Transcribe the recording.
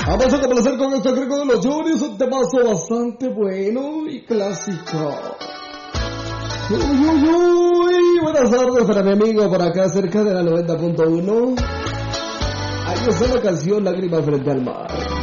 Vamos a complacer con esto, creo que de los Juniors, un temazo bastante bueno y clásico. Uy, buenas tardes para mi amigo por acá cerca de la 90.1. Ahí está la canción Lágrimas frente al mar.